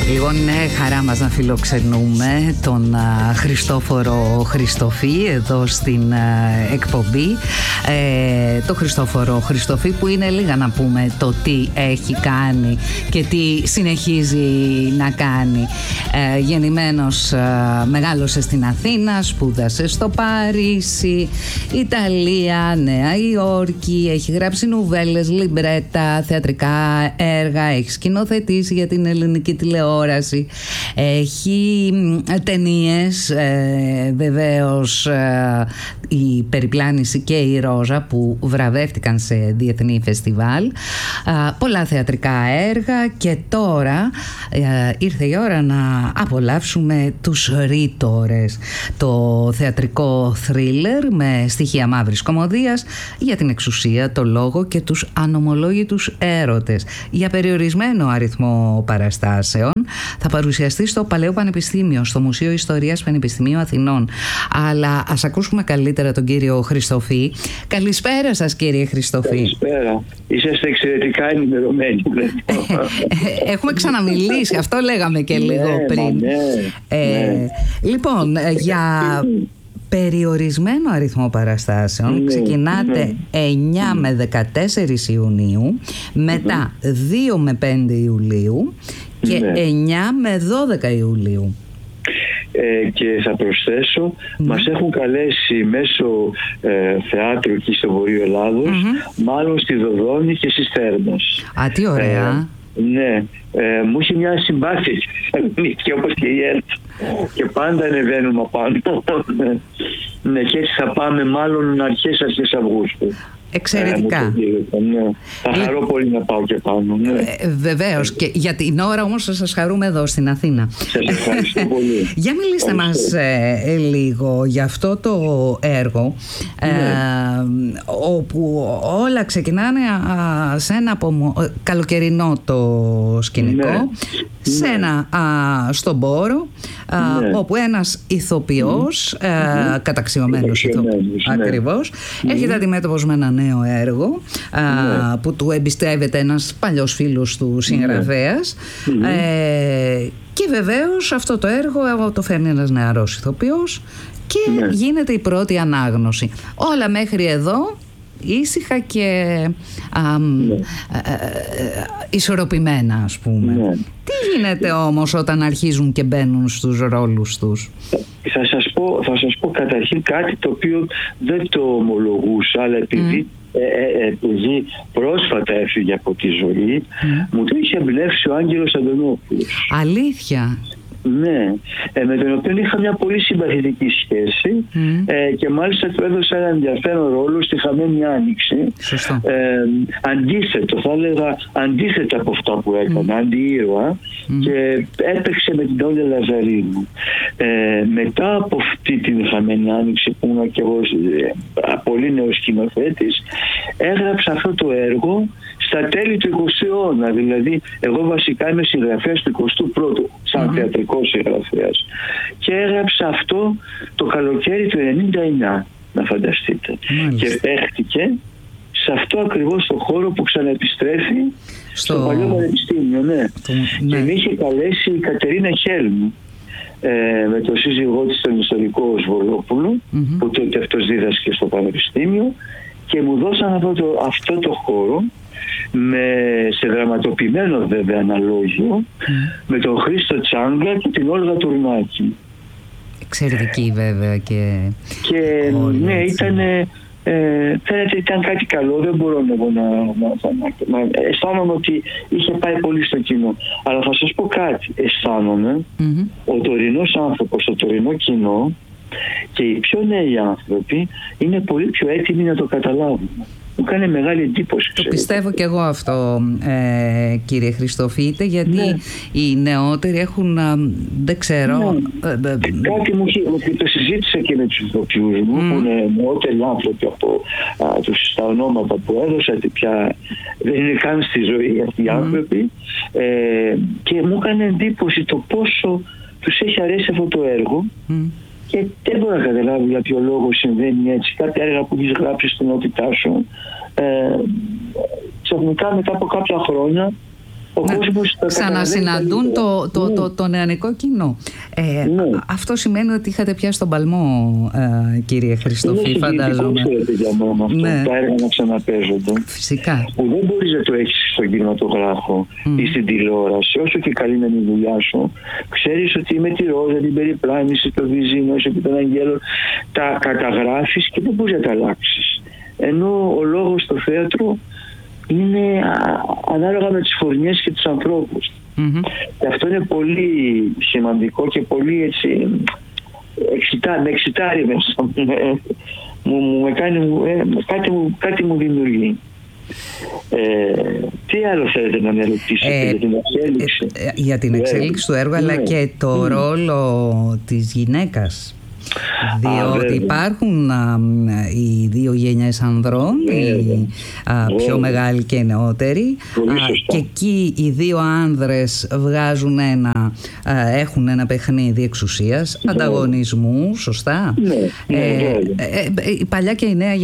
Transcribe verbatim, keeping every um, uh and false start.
Λοιπόν, είναι χαρά μας να φιλοξενούμε τον uh, Χριστόφορο Χριστοφή εδώ στην uh, εκπομπή. Ε, το Χριστόφορο Χριστοφή που είναι λίγα να πούμε το τι έχει κάνει και τι συνεχίζει να κάνει. Ε, γεννημένος, uh, μεγάλωσε στην Αθήνα, σπούδασε στο Παρίσι, Ιταλία, Νέα Υόρκη, έχει γράψει νουβέλες, λιμπρέτα, θεατρικά έργα, έχει σκηνοθετήσει για την ελληνική τηλεόραση, έχει ταινίες, ε, βεβαίως ε, η Περιπλάνηση και η Ρόζα που βραβεύτηκαν σε διεθνή φεστιβάλ, ε, πολλά θεατρικά έργα και τώρα ε, ήρθε η ώρα να απολαύσουμε τους Ρήτορες, το θεατρικό θρίλερ με στοιχεία μαύρης κωμωδίας για την εξουσία, το λόγο και τους ανομολόγητους έρωτες. Για περιορισμένο αριθμό παραστάσεων θα παρουσιαστεί στο Παλαιό Πανεπιστήμιο, στο Μουσείο Ιστορίας Πανεπιστημίου Αθηνών. Αλλά ας ακούσουμε καλύτερα τον κύριο Χριστοφή. Καλησπέρα σας, κύριε Χριστοφή. Καλησπέρα. Είσαστε εξαιρετικά ενημερωμένοι. Έχουμε ξαναμιλήσει, αυτό λέγαμε και λίγο ναι, πριν. Ναι, ε, ναι. Λοιπόν, για περιορισμένο αριθμό παραστάσεων, ναι, ξεκινάτε ναι. εννιά με δεκατέσσερις Ιουνίου, μετά mm-hmm. δύο με πέντε Ιουλίου και ναι. εννιά με δώδεκα Ιουλίου. Ε, και θα προσθέσω, mm. μας έχουν καλέσει μέσω ε, θεάτρου εκεί στο Βορείο Ελλάδος, mm-hmm. μάλλον στη Δοδόνη και στη Στέρνος. Α, τι ωραία. Ε, ναι, ε, μου είχε μια συμπάθεια και στη Θεσσαλονίκη όπως και η ΕΡΤ και πάντα ανεβαίνουμε απάνω. Ναι, και έτσι θα πάμε μάλλον αρχές αρχές Αυγούστου. Εξαιρετικά. Ε, ναι. Θα χαρώ ε, πολύ να πάω και πάνω. Ναι. Ε, βεβαίως. Και για την ώρα όμως θα σας χαρούμε εδώ στην Αθήνα. Σας ευχαριστώ πολύ. Για μιλήστε ευχαριστώ. μας ε, λίγο για αυτό το έργο, ναι. ε, όπου όλα ξεκινάνε α, σε ένα απομο... καλοκαιρινό το σκηνικό, ναι. σε ένα α, στον Πόρο, α, ναι. όπου ένας ηθοποιός, mm. ε, καταξιωμένος ηθοποιός, ναι. ακριβώς, mm. έρχεται αντιμέτωπος με ένα νέο έργο, ναι. α, που του εμπιστεύεται ένας παλιός φίλος του συγγραφέας, ναι. ε, και βεβαίως αυτό το έργο το φέρνει ένας νεαρός ηθοποιός και ναι. γίνεται η πρώτη ανάγνωση. Όλα μέχρι εδώ ήσυχα και α, ναι. α, α, ισορροπημένα, ας πούμε. Ναι. Τι γίνεται όμως όταν αρχίζουν και μπαίνουν στους ρόλους τους? Θα σας πω, θα σας πω καταρχήν κάτι το οποίο δεν το ομολογούσα, αλλά επειδή, mm. ε, ε, επειδή πρόσφατα έφυγε από τη ζωή, mm. μου το είχε εμπνεύσει ο Άγγελος Αντωνόπουλος. Αλήθεια? Ναι, ε, με τον οποίο είχα μια πολύ συμπαθητική σχέση, mm. ε, και μάλιστα του έδωσα ένα ενδιαφέρον ρόλο στη Χαμένη Άνοιξη. ε, αντίθετο, θα έλεγα αντίθετα από αυτά που έκανα, mm. αντιήρωα, mm. και έπαιξε με την Όλια Λαζαρίνου. ε, μετά από αυτή την Χαμένη Άνοιξη που ήμουν και εγώ ε, πολύ νέος σκηνοθέτης, έγραψα αυτό το έργο στα τέλη του εικοστού αιώνα. Δηλαδή εγώ βασικά είμαι συγγραφέας του εικοστού πρώτου σαν mm-hmm. θεατρικός συγγραφέας, και έγραψα αυτό το καλοκαίρι του ενενήντα εννιά, να φανταστείτε. Mm-hmm. και παίχτηκε σε αυτό ακριβώς το χώρο που ξαναεπιστρέφει στο, στο Παλαιό Πανεπιστήμιο, ναι. Mm-hmm. Και με είχε καλέσει η Κατερίνα Χέλμου, ε, με τον σύζυγό της, τον ιστορικό Σβολόπουλο, mm-hmm. που τότε αυτός δίδασκε στο Πανεπιστήμιο, και μου δώσαν αυτό το, αυτό το χώρο με, σε δραματοποιημένο βέβαια αναλόγιο, mm. με τον Χρήστο Τσάγκα και την Όλγα Τουρνάκη. Εξαιρετική βέβαια και... Και όλοι, ναι, ήταν, ε, φαίνεται ήταν κάτι καλό, δεν μπορώ εγώ να, να, να, να αισθάνομαι ότι είχε πάει πολύ στο κοινό. Αλλά θα σας πω κάτι, αισθάνομαι mm-hmm. ο τωρινός άνθρωπος, το τωρινό κοινό και οι πιο νέοι άνθρωποι είναι πολύ πιο έτοιμοι να το καταλάβουν. Μου κάνει μεγάλη εντύπωση. Το πιστεύω και εγώ αυτό, ε, κύριε Χριστοφίτε, γιατί ναι. οι νεότεροι έχουν, δεν ξέρω... Ναι. Ε, ε, Κάτι μου είχε, το συζήτησα και με τους ηθοποιούς μου, mm. που είναι νεότεροι άνθρωποι από α, τους, τα ονόματα που έδωσα, ότι πια δεν είναι καν στη ζωή αυτοί οι mm. άνθρωποι, ε, και μου έκανε εντύπωση το πόσο τους έχει αρέσει αυτό το έργο. Mm. Και δεν μπορώ να καταλάβω για ποιο λόγο συμβαίνει έτσι. Κάποια έργα που έχεις γράψει στην ενότητά σου, ε, ξαφνικά μετά από κάποια χρόνια ο ναι. κόσμος θα ξανασυναντούν το, το, ναι. το, το νεανικό κοινό. Ε, ναι. Αυτό σημαίνει ότι είχατε πιάσει τον παλμό, ε, κύριε Χριστόφη, φαντάζομαι. Είναι για μένα αυτό, ναι. τα έργα να ξαναπέζονται. Φυσικά. Που δεν μπορείς να το έχεις στον κινηματογράφο mm. ή στην τηλεόραση, όσο και καλή να είναι η δουλειά σου. Ξέρεις ότι με τη Ρόζα, την Περιπλάνηση, το Βυζίνο, επί των Αγγέλων, τα καταγράφεις και δεν μπορείς να τα αλλάξεις. Ενώ ο λόγος στο θέατρο είναι ανάλογα με τις φορνιές και τους ανθρώπους. Mm-hmm. Και αυτό είναι πολύ σημαντικό και πολύ έτσι εξητά, με εξητάρει μέσα μου, μου, με κάνει, ε, κάτι, μου, κάτι μου δημιουργεί. Ε, τι άλλο θέλετε να με ρωτήσετε ε, για την εξέλιξη ε, για την εξέλιξη του έργου, ναι. αλλά και το mm. ρόλο της γυναίκας. Διότι α, υπάρχουν α, οι δύο γενιές ανδρών, οι α, πιο μεγάλοι και νεότεροι, α, και εκεί οι δύο άνδρες βγάζουν ένα, α, έχουν ένα παιχνίδι εξουσίας, ναι. ανταγωνισμού, σωστά. Ναι, ναι, ε, ε, ε, η παλιά και η νέα